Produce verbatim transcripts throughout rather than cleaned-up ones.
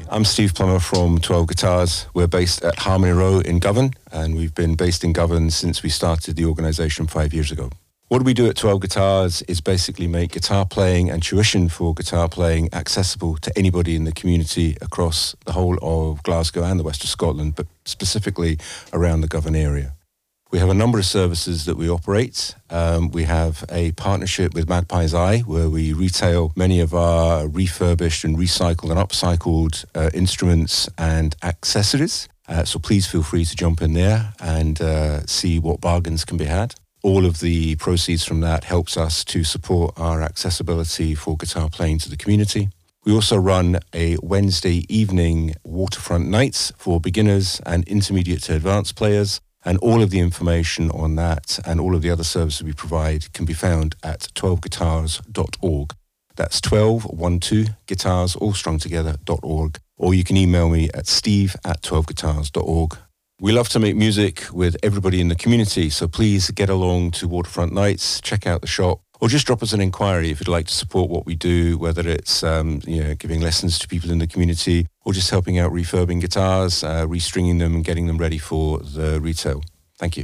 I'm Steve Plummer from twelve Guitars. We're based at Harmony Row in Govan, and we've been based in Govan since we started the organisation five years ago. What we do at twelve Guitars is basically make guitar playing and tuition for guitar playing accessible to anybody in the community across the whole of Glasgow and the west of Scotland, but specifically around the Govan area. We have a number of services that we operate. Um, we have a partnership with Magpie's Eye, where we retail many of our refurbished and recycled and upcycled uh, instruments and accessories. Uh, so please feel free to jump in there and uh, see what bargains can be had. All of the proceeds from that helps us to support our accessibility for guitar playing to the community. We also run a Wednesday evening waterfront nights for beginners and intermediate to advanced players. And all of the information on that and all of the other services we provide can be found at twelve guitars dot org. That's twelve, one, two, guitars, all strung together, .org. Or you can email me at steve at twelve guitars dot org. We love to make music with everybody in the community, so please get along to Waterfront Nights, check out the shop, or just drop us an inquiry if you'd like to support what we do, whether it's um, you know, giving lessons to people in the community or just helping out refurbing guitars, uh, restringing them and getting them ready for the retail. Thank you.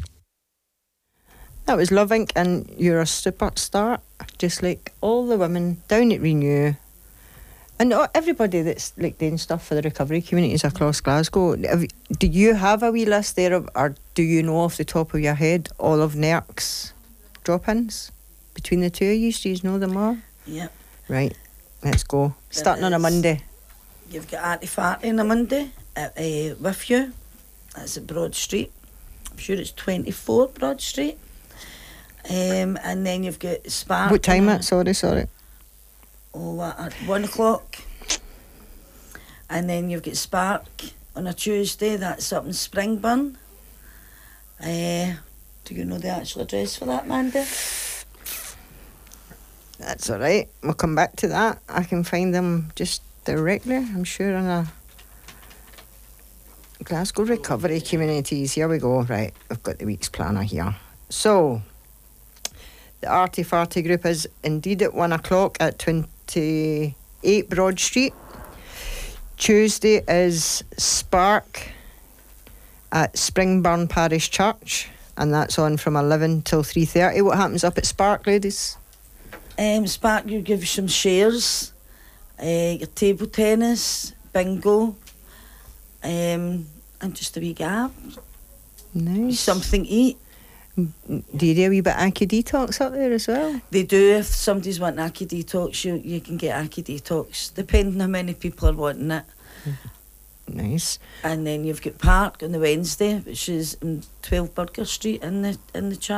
That was Lovink, and you're a superstar, just like all the women down at Renew. And everybody that's like doing stuff for the recovery communities across Glasgow. Have, do you have a wee list there, of, or do you know off the top of your head all of N E R C's drop-ins? Between the two of you, do you know them all? Yeah. Right, let's go. Starting on a Monday. You've got Arty Farty on a Monday at uh, with you. That's at Broad Street. I'm sure it's twenty-four Broad Street. Um, and then you've got Spark. What time at? Sorry, sorry. Oh, what, at one o'clock. And then you've got Spark on a Tuesday. That's up in Springburn. Uh, do you know the actual address for that, Mandy? That's all right. We'll come back to that. I can find them just directly, I'm sure, on a Glasgow Recovery Communities. Here we go. Right, we've got the week's planner here. So, the Arty Farty group is indeed at one o'clock at twenty-eight Broad Street. Tuesday is Spark at Springburn Parish Church, and that's on from eleven till three thirty. What happens up at Spark, ladies? Um, Spark, you give you some shares, uh, your table tennis, bingo, um, and just a wee gab. Nice. Something to eat. Do you do a wee bit of Aki Detox up there as well? They do. If somebody's wanting Aki Detox, you, you can get Aki Detox, depending how many people are wanting it. Nice. And then you've got Park on the Wednesday, which is in twelve Burger Street in the in the church.